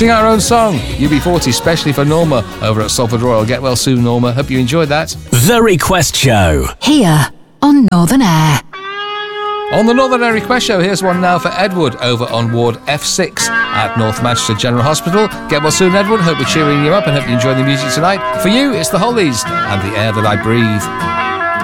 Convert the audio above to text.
sing our own song, UB40, especially for Norma over at Salford Royal. Get well soon, Norma. Hope you enjoyed that. The Request Show. Here on Northern Air. On the Northern Air Request Show, here's one now for Edward over on Ward F6 at North Manchester General Hospital. Get well soon, Edward. Hope we're cheering you up and hope you enjoy the music tonight. For you, it's the Hollies and The Air That I Breathe.